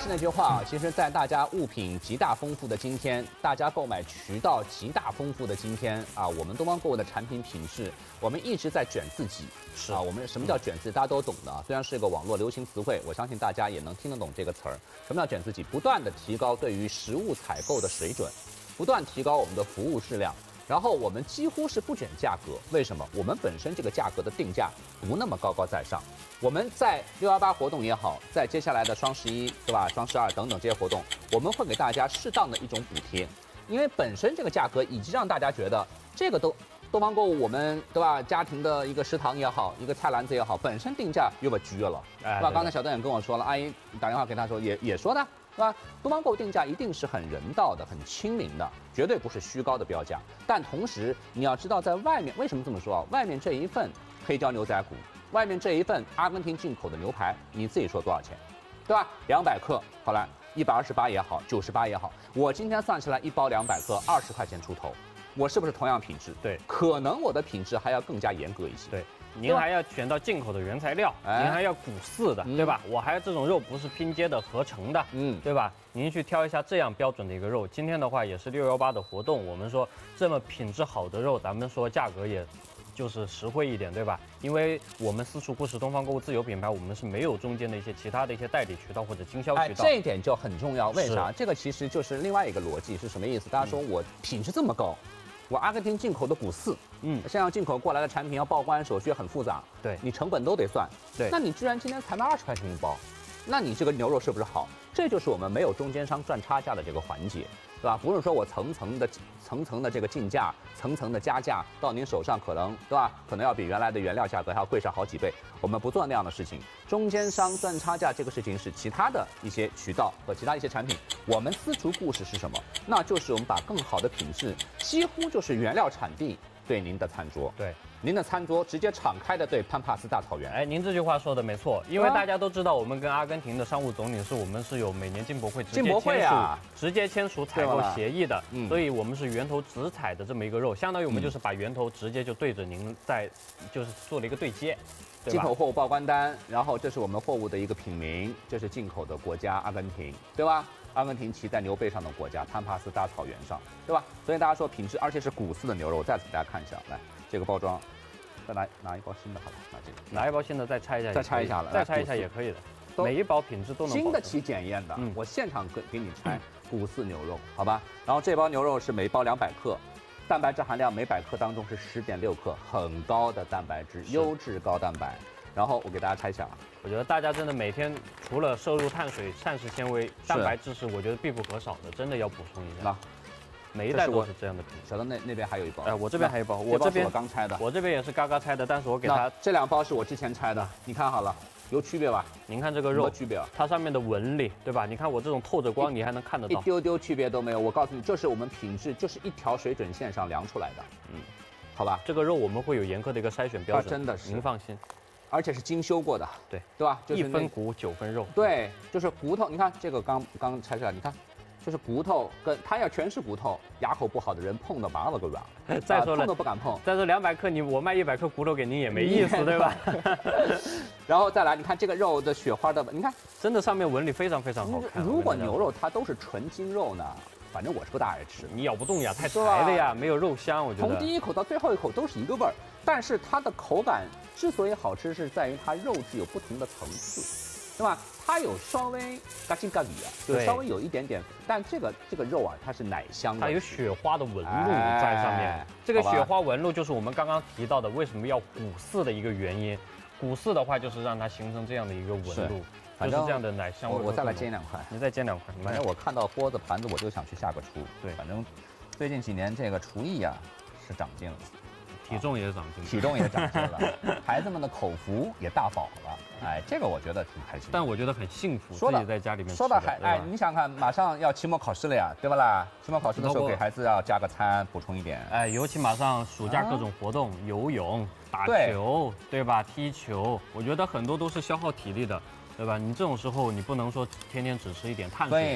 是那句话啊，其实，在大家物品极大丰富的今天，大家购买渠道极大丰富的今天啊，我们东方购物的产品品质，我们一直在卷自己。是啊，我们什么叫卷自己，大家都懂的啊。虽然是一个网络流行词汇，我相信大家也能听得懂这个词儿。什么叫卷自己？不断的提高对于实物采购的水准，不断提高我们的服务质量。然后我们几乎是不卷价格，为什么？我们本身这个价格的定价不那么高高在上。我们在618活动也好，在接下来的双11，对吧？双12等等这些活动，我们会给大家适当的一种补贴，因为本身这个价格已经让大家觉得这个东方购物我们对吧？家庭的一个食堂也好，一个菜篮子也好，本身定价有点撅了，对吧？刚才小段也跟我说了，阿姨打电话给他说也说的。对吧？东方购定价一定是很人道的、很亲民的，绝对不是虚高的标价。但同时，你要知道，在外面为什么这么说啊？外面这一份黑椒牛仔骨，外面这一份阿根廷进口的牛排，你自己说多少钱？对吧？200克，好了，128也好，98也好，我今天算下来一包200克，20块钱出头，我是不是同样品质？ 对， 可能我的品质还要更加严格一些。 对。您还要选到进口的原材料，您还要骨饲的，对吧？我还有这种肉不是拼接的合成的，对吧？您去挑一下这样标准的一个肉。今天的话也是618的活动，我们说这么品质好的肉，咱们说价格也就是实惠一点，对吧？因为我们私厨故事东方购物自有品牌，我们是没有中间的一些其他的一些代理渠道或者经销渠道。 这一点就很重要，为啥？这个其实就是另外一个逻辑是什么意思？大家说我品质这么高。我阿根廷进口的骨饲，像要进口过来的产品要报关手续很复杂， 对， 你成本都得算， 对， 那你居然今天才卖20块钱一包，那你这个牛肉是不是好？这就是我们没有中间商赚差价的这个环节，对吧？不是说我层层的这个进价，层层的加价，到您手上可能对吧？可能要比原来的原料价格还要贵上好几倍。我们不做那样的事情，中间商赚差价这个事情是其他的一些渠道和其他一些产品。我们私厨故事是什么？那就是我们把更好的品质，几乎就是原料产地对您的餐桌， 对。 您的餐桌直接敞开的对潘帕斯大草原。 哎，您这句话说的没错，因为大家都知道，我们跟阿根廷的商务总领事，我们是有每年进博会直接签署采购协议的，所以我们是源头直采的这么一个肉，相当于我们就是把源头直接就对着您就是做了一个对接。 进口货物报关单，然后这是我们货物的一个品名，这是进口的国家阿根廷，对吧？阿根廷骑在牛背上的国家，潘帕斯大草原上，对吧？所以大家说品质，而且是骨饲的牛肉。我再次给大家看一下，来这个包装，再拿一包新的，好吧？ 拿一包新的再拆一下， 再拆一下了， 再拆一下也可以的。每一包品质都能经得起检验的，我现场给你拆骨饲牛肉，好吧？然后这包牛肉是每包200克。蛋白质含量每100克当中是10.6克，很高的蛋白质，优质高蛋白。然后我给大家拆一下啊， 我觉得大家真的每天除了摄入碳水、膳食纤维、蛋白质是我觉得必不可少的，真的要补充一下。每一袋都是这样的品质。 小东那边还有一包， 哎，我这边还有一包， 我这边刚拆的， 我这边也是嘎嘎拆的，但是我给它这2包是我之前拆的，你看好了。有区别吧？ 您看这个肉， 区别啊， 它上面的纹理，对吧？你看我这种透着光，你还能看得到， 一丢丢区别都没有。我告诉你，就是我们品质，就是一条水准线上量出来的。好吧。 这个肉我们会有严苛的一个筛选标准， 真的是， 您放心。 而且是精修过的， 对吧？就是 1分骨9分肉， 对，就是骨头。你看这个刚拆下来，你看。就是骨头跟它要全是骨头，牙口不好的人碰到麻了个软。 再说了， 碰都不敢碰。 再说200克我卖100克骨头给您也没意思，对吧？ 然后再来，你看这个肉的雪花的，你看真的上面纹理非常非常好看。 如果牛肉它都是纯精肉呢，反正我是不大爱吃， 你咬不动呀，太柴了呀，没有肉香。我觉得从第一口到最后一口都是一个味儿，但是它的口感之所以好吃，是在于它肉质有不同的层次，对吧？它有稍微嘎叽嘎里啊，就稍微有一点点，但这个肉啊，它是奶香的， 它有雪花的纹路在上面。这个雪花纹路就是我们刚刚提到的为什么要骨饲的一个原因。骨饲的话就是让它形成这样的一个纹路，就是这样的奶香味。 我再来煎2块， 你再煎2块。 反正我看到锅子盘子我就想去下个厨。 对， 反正最近几年这个厨艺啊是长进了。 体重也长进， 了，孩子们的口福也大饱了，哎，这个我觉得挺开心。 但我觉得很幸福，自己在家里面说到你想看，马上要期末考试了呀，对吧啦？期末考试的时候给孩子要加个餐，补充一点。 哎，尤其马上暑假各种活动，游泳、打球，对吧？踢球，我觉得很多都是消耗体力的，对吧？你这种时候你不能说天天只吃一点碳水。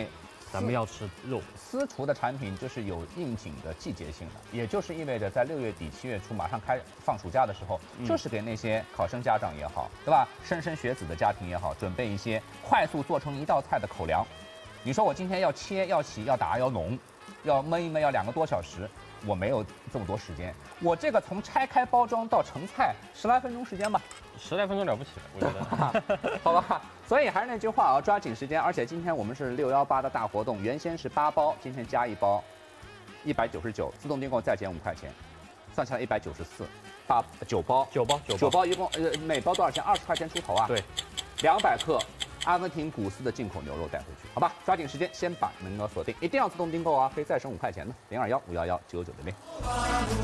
咱们要吃肉。 私厨的产品就是有应景的季节性的，也就是意味着在6月底7月初马上放暑假的时候，就是给那些考生家长也好，对吧？莘莘学子的家庭也好，准备一些快速做成一道菜的口粮。你说我今天要切、要洗、要打、要弄，要焖一焖，要2个多小时。我没有这么多时间，我这个从拆开包装到成菜10来分钟时间吧 ，10来分钟了不起了，我觉得， 好吧。所以还是那句话啊，抓紧时间。而且今天我们是618的大活动，原先是8包，今天加1包，199，自动订购再减5块钱，算下来194，9包，一共每包多少钱？20块钱出头啊。 对 ，200克。阿根廷古斯的进口牛肉带回去，好吧，抓紧时间，先把名额锁定，一定要自动订购啊，可以再省5块钱呢。021-511-9960。